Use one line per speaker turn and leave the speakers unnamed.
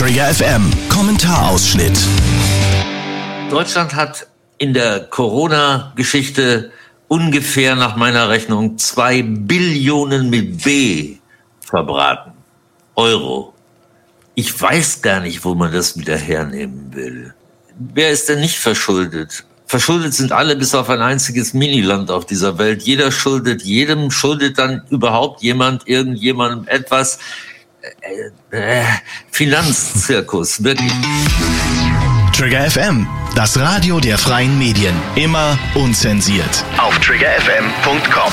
Trigger FM Kommentarausschnitt.
Deutschland hat in der Corona-Geschichte ungefähr nach meiner Rechnung 2 Billionen mit B verbraten. Euro. Ich weiß gar nicht, wo man das wieder hernehmen will. Wer ist denn nicht verschuldet? Verschuldet sind alle bis auf ein einziges Miniland auf dieser Welt. Jeder schuldet jedem, schuldet dann überhaupt jemand irgendjemandem etwas. Finanzzirkus, wirklich.
Trigger FM, das Radio der freien Medien. Immer unzensiert. Auf triggerfm.com.